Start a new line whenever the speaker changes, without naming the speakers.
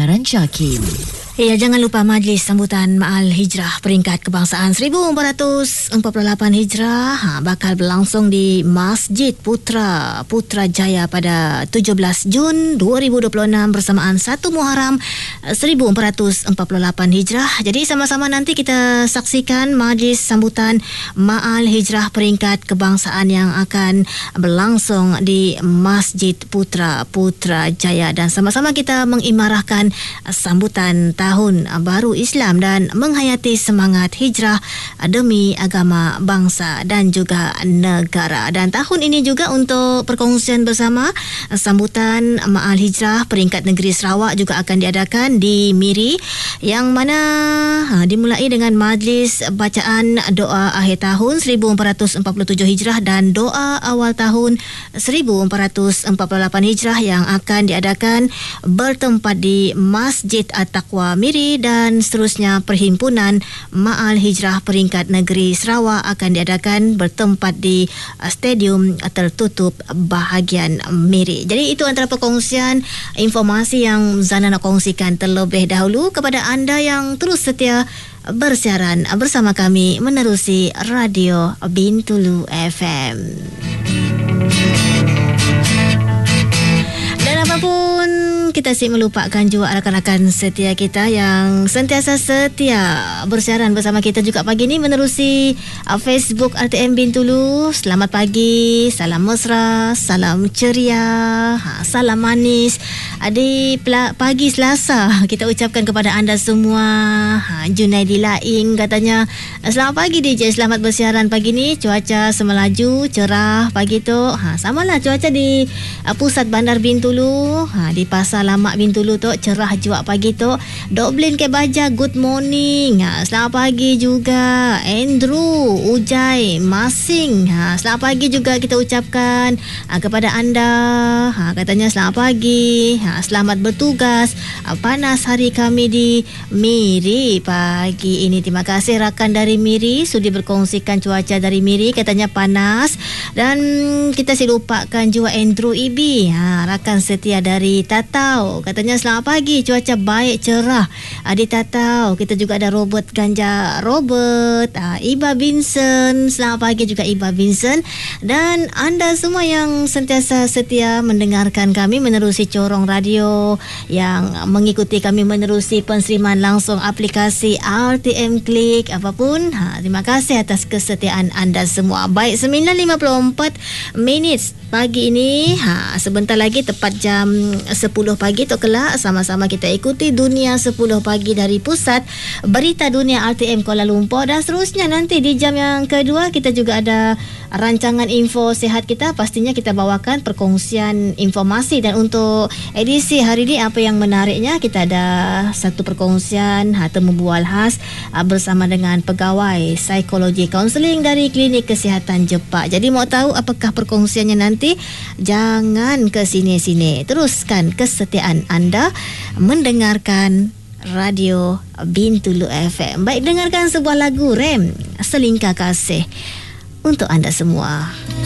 siaran JAKIM.
Ya, jangan lupa majlis sambutan Ma'al Hijrah Peringkat Kebangsaan 1448 Hijrah bakal berlangsung di Masjid Putrajaya pada 17 Jun 2026 bersamaan 1 Muharram 1448 Hijrah. Jadi sama-sama nanti kita saksikan majlis sambutan Ma'al Hijrah Peringkat Kebangsaan yang akan berlangsung di Masjid Putrajaya, dan sama-sama kita mengimarahkan sambutan tahun baru Islam dan menghayati semangat hijrah demi agama, bangsa dan juga negara. Dan tahun ini juga untuk perkongsian bersama sambutan Ma'al Hijrah Peringkat Negeri Sarawak juga akan diadakan di Miri, yang mana dimulai dengan majlis bacaan doa akhir tahun 1447 Hijrah dan doa awal tahun 1448 Hijrah yang akan diadakan bertempat di Masjid At-Taqwa Miri, dan seterusnya Perhimpunan Ma'al Hijrah Peringkat Negeri Sarawak akan diadakan bertempat di Stadium Tertutup bahagian Miri. Jadi itu antara perkongsian informasi yang Zana nak kongsikan terlebih dahulu kepada anda yang terus setia bersiaran bersama kami menerusi Radio Bintulu FM. Dan apapun, kita si melupakan juga rakan-rakan setia kita yang sentiasa setia bersiaran bersama kita juga pagi ini menerusi Facebook RTM Bintulu. Selamat pagi, salam mesra, salam ceria, salam manis di pagi Selasa. Kita ucapkan kepada anda semua. Junaidi Laing katanya, selamat pagi DJ, selamat bersiaran pagi ni. Cuaca semelaju, cerah pagi tu. Samalah cuaca di pusat bandar Bintulu, di pasar Lama Bintulu tu cerah juga pagi tu. Doblin ke Baja, good morning. Selamat pagi juga Andrew Ujai Masing. Selamat pagi juga kita ucapkan kepada anda. Katanya selamat pagi, selamat bertugas. Panas hari kami di Miri pagi ini. Terima kasih rakan dari Miri sudi berkongsikan cuaca dari Miri, katanya panas. Dan kita lupakan juga Andrew Ibi, rakan setia dari Tatau, katanya selamat pagi, cuaca baik cerah di Tatau. Kita juga ada Robert Ganja Robert, Iba Vincent, selamat pagi juga Iba Vincent. Dan anda semua yang sentiasa setia mendengarkan kami menerusi corong radio, yang mengikuti kami menerusi penseriman langsung aplikasi RTM Klik apapun, terima kasih atas kesetiaan anda semua. Baik, 9.54 minit pagi ini, sebentar lagi tepat jam 10 pagi tu kelak sama-sama kita ikuti Dunia 10 pagi dari Pusat Berita Dunia RTM Kuala Lumpur. Dan seterusnya nanti di jam yang kedua kita juga ada rancangan info sihat kita. Pastinya kita bawakan perkongsian informasi, dan untuk edisi hari ini apa yang menariknya, kita ada satu perkongsian temu bual khas bersama dengan pegawai psikologi kaunseling dari Klinik Kesihatan Jepak. Jadi mau tahu apakah perkongsiannya nanti, jangan ke sini-sini, teruskan kesetiaan anda mendengarkan Radio Bintulu FM. Baik, dengarkan sebuah lagu Rem Selingkah Kasih untuk anda semua.